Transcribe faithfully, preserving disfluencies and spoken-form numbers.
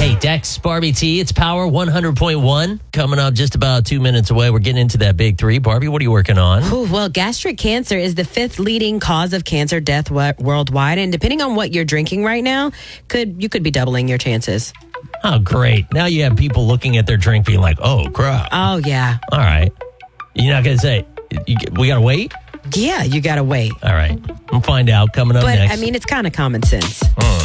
Hey, Dex, Barbie T, it's Power one hundred point one. Coming up just about two minutes away. We're getting into that big three. Barbie, what are you working on? Ooh, well, gastric cancer is the fifth leading cause of cancer death w- worldwide. And depending on what you're drinking right now, could you could be doubling your chances. Oh, great. Now you have people looking at their drink being like, oh, crap. Oh, yeah. All right. You're not going to say, you, we got to wait? Yeah, you got to wait. All right. We'll find out coming up But, next. I mean, it's kind of common sense. Mm.